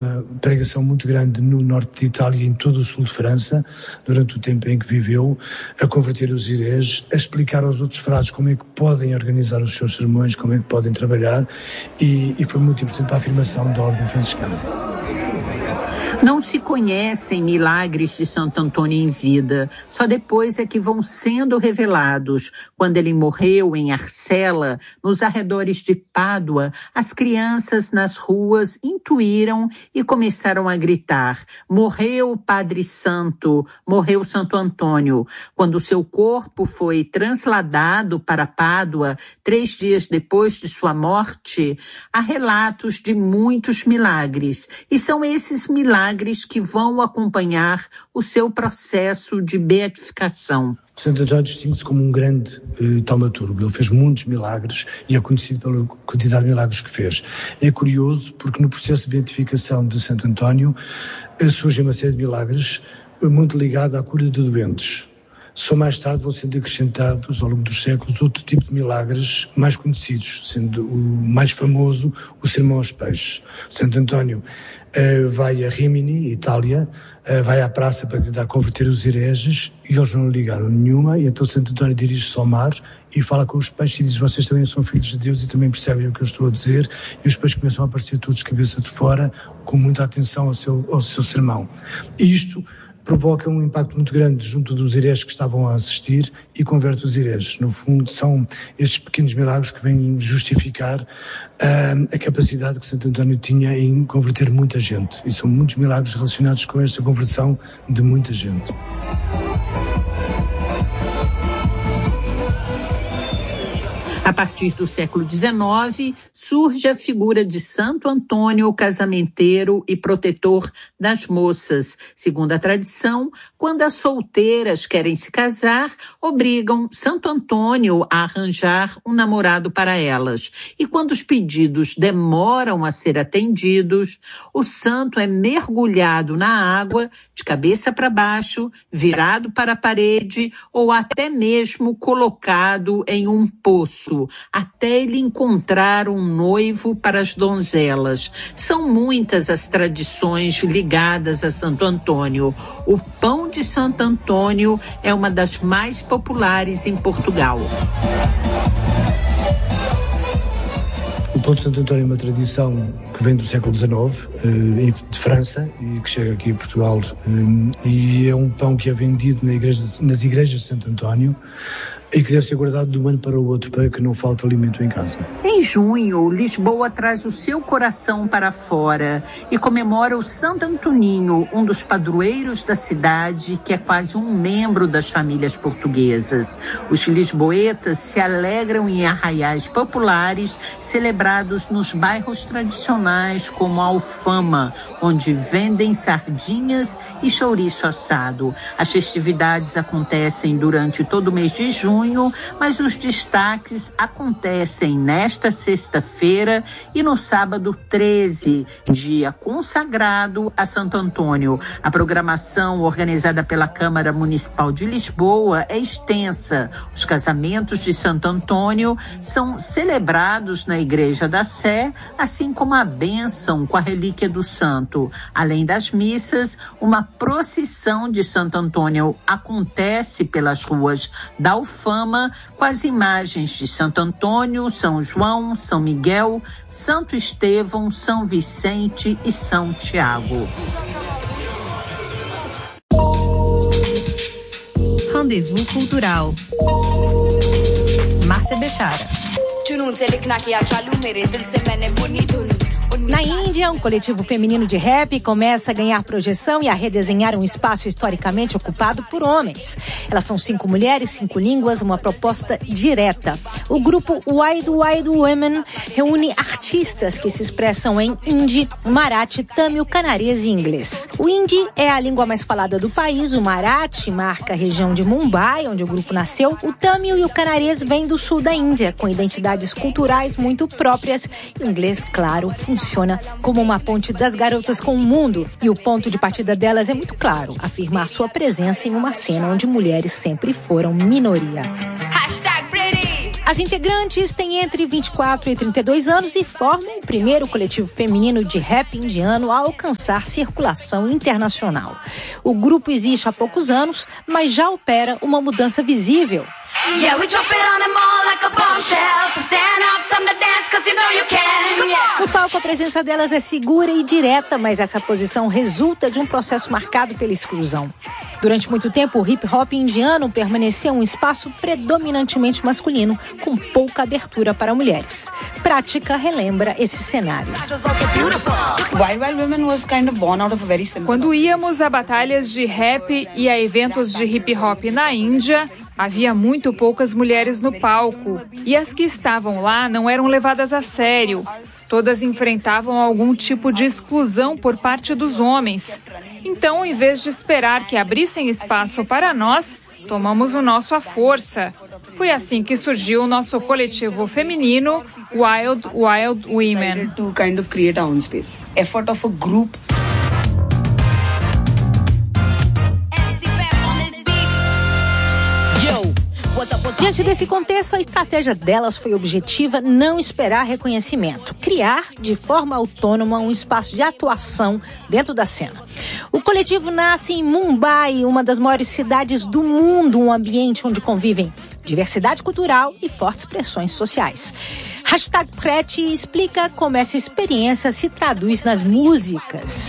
pregação muito grande no norte de Itália e em todo o sul de França, durante o tempo em que viveu, a converter os hereges, a explicar aos outros frades como é que podem organizar os seus sermões, como é que podem trabalhar, e foi muito importante para a afirmação da ordem franciscana. Não se conhecem milagres de Santo Antônio em vida, só depois é que vão sendo revelados. Quando ele morreu em Arcela, nos arredores de Pádua, as crianças nas ruas intuíram e começaram a gritar: morreu o Padre Santo, morreu Santo Antônio. Quando seu corpo foi transladado para Pádua, 3 dias depois de sua morte, há relatos de muitos milagres, e são esses milagres que vão acompanhar o seu processo de beatificação. Santo Antônio distingue-se como um grande taumaturgo. Ele fez muitos milagres e é conhecido pela quantidade de milagres que fez. É curioso porque no processo de beatificação de Santo Antônio surge uma série de milagres muito ligada à cura de doentes. Só mais tarde vão sendo acrescentados, ao longo dos séculos, outro tipo de milagres mais conhecidos, sendo o mais famoso o Sermão aos Peixes. Santo Antônio vai a Rimini, Itália, vai à praça para tentar converter os hereges e eles não ligaram nenhuma, e então Santo Antônio dirige-se ao mar e fala com os peixes e diz: vocês também são filhos de Deus e também percebem o que eu estou a dizer, e os peixes começam a aparecer todos de cabeça de fora, com muita atenção ao seu sermão. E isto provoca um impacto muito grande junto dos hereges que estavam a assistir e converte os hereges. No fundo, são estes pequenos milagres que vêm justificar a capacidade que Santo Antônio tinha em converter muita gente. E são muitos milagres relacionados com esta conversão de muita gente. A partir do século XIX, surge a figura de Santo Antônio, casamenteiro e protetor das moças. Segundo a tradição, quando as solteiras querem se casar, obrigam Santo Antônio a arranjar um namorado para elas. E quando os pedidos demoram a ser atendidos, o santo é mergulhado na água, de cabeça para baixo, virado para a parede ou até mesmo colocado em um poço, até ele encontrar um noivo para as donzelas. São muitas as tradições ligadas a Santo Antônio. O pão de Santo Antônio é uma das mais populares em Portugal. O pão de Santo Antônio é uma tradição que vem do século XIX, de França, e que chega aqui a Portugal, e é um pão que é vendido nas igrejas de Santo Antônio, e que deve ser guardado de um ano para o outro para que não falte alimento em casa. Em junho, Lisboa traz o seu coração para fora e comemora o Santo Antoninho, um dos padroeiros da cidade, que é quase um membro das famílias portuguesas. Os lisboetas se alegram em arraiais populares celebrados nos bairros tradicionais como a Alfama, onde vendem sardinhas e chouriço assado. As festividades acontecem durante todo o mês de junho, mas os destaques acontecem nesta sexta-feira e no sábado 13, dia consagrado a Santo Antônio. A programação organizada pela Câmara Municipal de Lisboa é extensa. Os casamentos de Santo Antônio são celebrados na Igreja da Sé, assim como a bênção com a relíquia do santo. Além das missas, uma procissão de Santo Antônio acontece pelas ruas da Alfama, com as imagens de Santo Antônio, São João, São Miguel, Santo Estevão, São Vicente e São Tiago. Rendezvous Cultural. Márcia Bechara. Na Índia, um coletivo feminino de rap começa a ganhar projeção e a redesenhar um espaço historicamente ocupado por homens. Elas são 5 mulheres, 5 línguas, uma proposta direta. O grupo Wide Women reúne artistas que se expressam em hindi, marathi, tamil, canarês e inglês. O hindi é a língua mais falada do país, o marathi marca a região de Mumbai, onde o grupo nasceu. O tamil e o canarês vêm do sul da Índia, com identidades culturais muito próprias. O inglês, claro, funciona como uma ponte das garotas com o mundo, e o ponto de partida delas é muito claro: afirmar sua presença em uma cena onde mulheres sempre foram minoria. #pretty. As integrantes têm entre 24 e 32 anos e formam o primeiro coletivo feminino de rap indiano a alcançar circulação internacional. O grupo existe há poucos anos, mas já opera uma mudança visível. No palco, a presença delas é segura e direta, mas essa posição resulta de um processo marcado pela exclusão. Durante muito tempo, o hip-hop indiano permaneceu um espaço predominantemente masculino, com pouca abertura para mulheres. Prática relembra esse cenário. Quando íamos a batalhas de rap e a eventos de hip-hop na Índia, havia muito poucas mulheres no palco, e as que estavam lá não eram levadas a sério. Todas enfrentavam algum tipo de exclusão por parte dos homens. Então, em vez de esperar que abrissem espaço para nós, tomamos o nosso à força. Foi assim que surgiu o nosso coletivo feminino, Wild Wild Women. Diante desse contexto, a estratégia delas foi objetiva: não esperar reconhecimento, criar de forma autônoma um espaço de atuação dentro da cena. O coletivo nasce em Mumbai, uma das maiores cidades do mundo, um ambiente onde convivem diversidade cultural e fortes pressões sociais. #Preti explica como essa experiência se traduz nas músicas.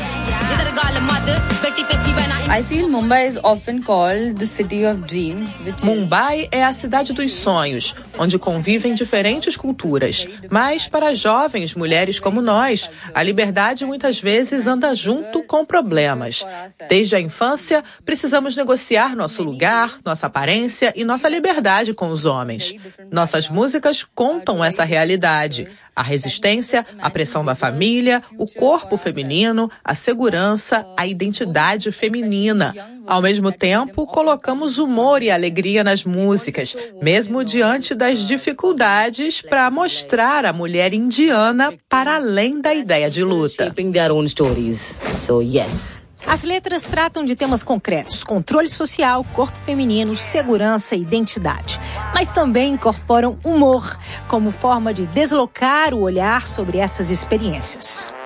Mumbai é a cidade dos sonhos, onde convivem diferentes culturas. Mas para jovens mulheres como nós, a liberdade muitas vezes anda junto com problemas. Desde a infância, precisamos negociar nosso lugar, nossa aparência e nossa liberdade com os homens. Nossas músicas contam essa realidade. A resistência, a pressão da família, o corpo feminino, a segurança, a identidade feminina. Ao mesmo tempo, colocamos humor e alegria nas músicas, mesmo diante das dificuldades, para mostrar a mulher indiana para além da ideia de luta. As letras tratam de temas concretos: controle social, corpo feminino, segurança e identidade. Mas também incorporam humor, como forma de deslocar o olhar sobre essas experiências.